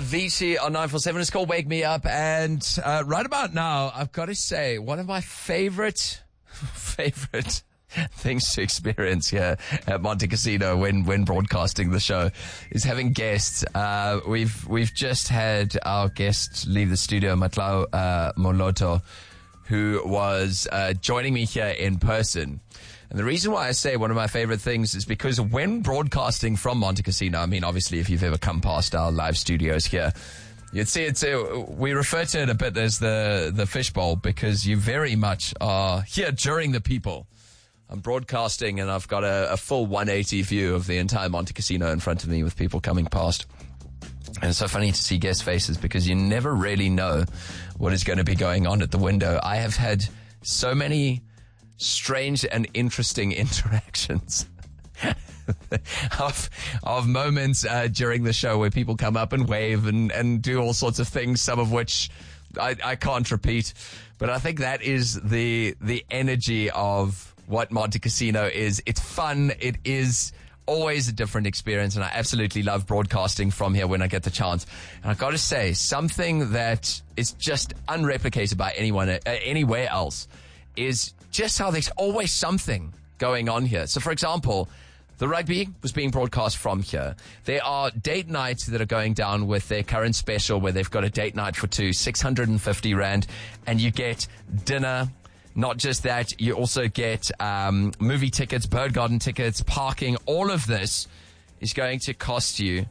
Vici on 947. It's called Wake Me Up. And right about now, I've got to say, one of my favorite things to experience here at Monte Casino when broadcasting the show is having guests. We've just had our guest leave the studio, Matlao Moloto, who was joining me here in person. And the reason why I say one of my favorite things is because when broadcasting from Monte Casino, I mean, obviously, if you've ever come past our live studios here, you'd see it. We refer to it a bit as the fishbowl because you very much are here during the people. I'm broadcasting and I've got a full 180 view of the entire Monte Casino in front of me with people coming past. And it's so funny to see guest faces because you never really know what is going to be going on at the window. I have had so many strange and interesting interactions of moments during the show where people come up and wave and do all sorts of things, some of which I can't repeat. But I think that is the energy of what Monte Casino is. It's fun. It is always a different experience, and I absolutely love broadcasting from here when I get the chance. And I've got to say, something that is just unreplicated by anyone anywhere else is just how there's always something going on here. So, for example, the rugby was being broadcast from here. There are date nights that are going down with their current special where they've got a date night for two, 650 Rand, and you get dinner. Not just that, you also get movie tickets, bird garden tickets, parking. All of this is going to cost you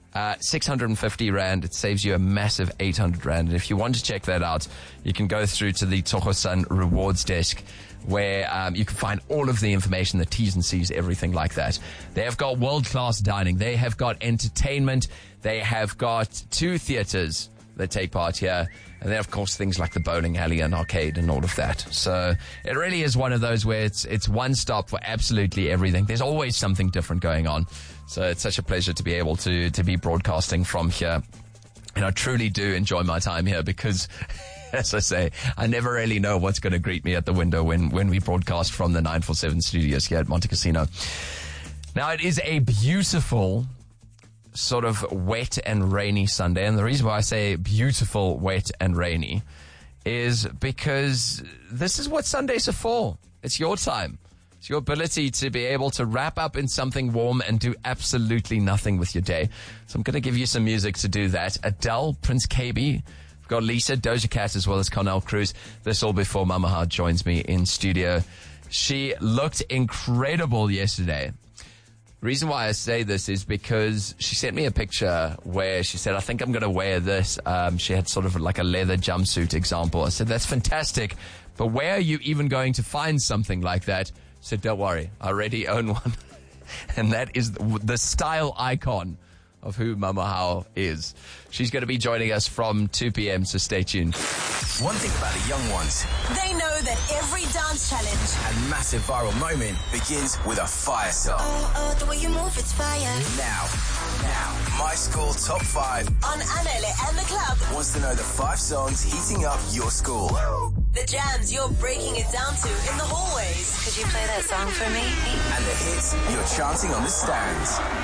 650 Rand. It saves you a massive 800 Rand. And if you want to check that out, you can go through to the Togosan rewards desk where you can find all of the information, the T's and C's, everything like that. They have got world-class dining. They have got entertainment. They have got 2 theaters that take part here. And then, of course, things like the bowling alley and arcade and all of that. So it really is one of those where it's one stop for absolutely everything. There's always something different going on. So it's such a pleasure to be able to be broadcasting from here. And I truly do enjoy my time here because, as I say, I never really know what's going to greet me at the window when we broadcast from the 947 studios here at Monte Casino. Now, it is a beautiful sort of wet and rainy Sunday. And the reason why I say beautiful, wet and rainy is because this is what Sundays are for. It's your time. It's your ability to be able to wrap up in something warm and do absolutely nothing with your day. So I'm going to give you some music to do that. Adele, Prince Kaybee, we've got Lisa, Doja Cat, as well as Cornell Cruz. This all before Mama Hard joins me in studio. She looked incredible yesterday. The reason why I say this is because she sent me a picture where she said, I think I'm going to wear this. She had sort of like a leather jumpsuit example. I said, that's fantastic. But where are you even going to find something like that? I said, don't worry. I already own one. And that is the style icon of who Mama Hao is. She's going to be joining us from 2 p.m., so stay tuned. One thing about the young ones, they know that every dance challenge and massive viral moment begins with a fire song. Oh, the way you move, it's fire. Now, My School Top 5 on Anele and the Club wants to know the 5 songs heating up your school. The jams you're breaking it down to in the hallways. Could you play that song for me? And the hits you're chanting on the stands.